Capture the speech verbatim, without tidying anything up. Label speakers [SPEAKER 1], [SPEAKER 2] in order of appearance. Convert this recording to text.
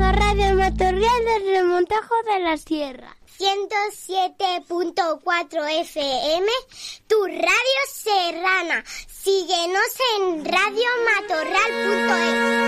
[SPEAKER 1] Radio Matorral del Remontajo de la Sierra.
[SPEAKER 2] ciento siete punto cuatro F M, tu radio serrana. Síguenos en radio matorral punto es.